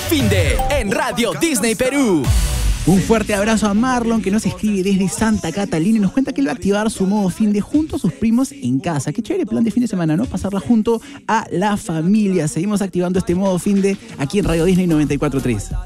finde en Radio Disney Perú. Un fuerte abrazo a Marlon, que nos escribe desde Santa Catalina y nos cuenta que él va a activar su modo finde junto a sus primos en casa. Qué chévere plan de fin de semana, ¿no? Pasarla junto a la familia. Seguimos activando este modo finde aquí en Radio Disney 94.3.